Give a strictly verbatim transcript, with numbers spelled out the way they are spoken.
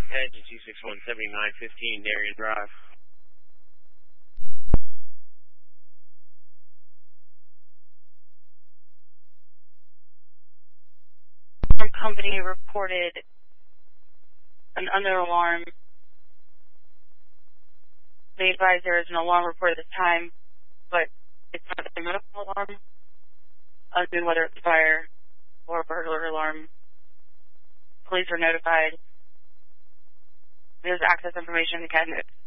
Engine two six one seventy-nine fifteen, Darien Drive. Our company reported an under alarm. They advised there is an alarm report at this time, but it's not a medical alarm. Unknown whether it's fire or a burglar alarm. Police were notified. There's access information to cabinets.